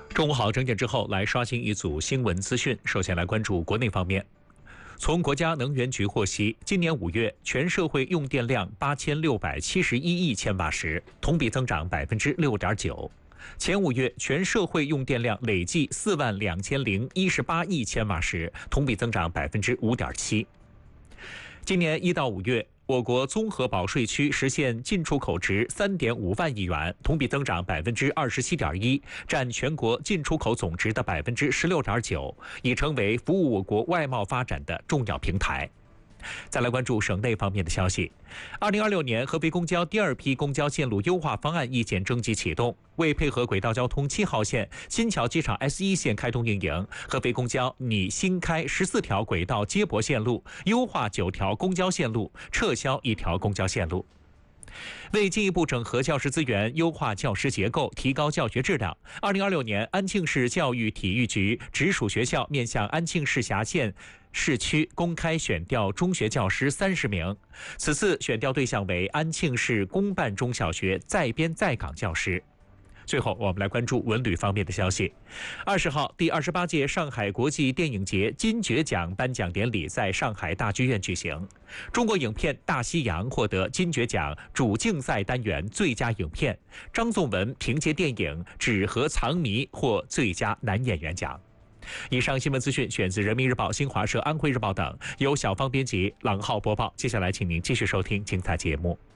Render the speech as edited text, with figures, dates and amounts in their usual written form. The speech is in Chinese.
中午好，整点之后来刷新一组新闻资讯。首先来关注国内方面。从国家能源局获悉，今年5月全社会用电量8671亿千瓦时，同比增长6.9%。前5月全社会用电量累计42018亿千瓦时，同比增长5.7%。今年1到5月，我国综合保税区实现进出口值3.5万亿元，同比增长27.1%，占全国进出口总值的16.9%，已成为服务我国外贸发展的重要平台。再来关注省内方面的消息。2026年合肥公交第2批公交线路优化方案意见征集启动，为配合轨道交通7号线新桥机场 S1 线开通运营，合肥公交拟新开14条轨道接驳线路，优化9条公交线路，撤销1条公交线路。为进一步整合教师资源，优化教师结构，提高教学质量，2026年安庆市教育体育局直属学校面向安庆市辖县市区公开选调中学教师30名，此次选调对象为安庆市公办中小学在编在岗教师。最后，我们来关注文旅方面的消息。20号，第28届上海国际电影节金爵奖颁奖典礼在上海大剧院举行。中国影片《大西洋》获得金爵奖主竞赛单元最佳影片，张颂文凭借电影《纸盒藏谜》获最佳男演员奖。以上新闻资讯选自人民日报、新华社、安徽日报等，由小芳编辑，郎浩播报。接下来，请您继续收听精彩节目。